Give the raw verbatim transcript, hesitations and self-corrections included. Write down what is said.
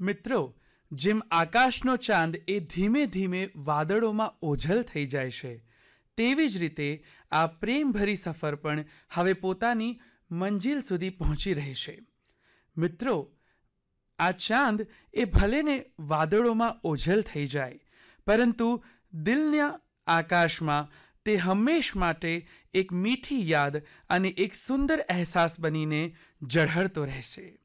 મિત્રો, જેમ આકાશનો ચાંદ એ ધીમે ધીમે વાદળોમાં ઓઝલ થઈ જાય છે, તેવી જ રીતે આ પ્રેમભરી સફર પણ હવે પોતાની મંજિલ સુધી પહોંચી રહી છે. મિત્રો, આ ચાંદ એ ભલેને વાદળોમાં ઓઝલ થઈ જાય, પરંતુ દિલના આકાશમાં તે હંમેશ માટે એક મીઠી યાદ અને એક સુંદર અહેસાસ બનીને ઝળહળતો રહેશે.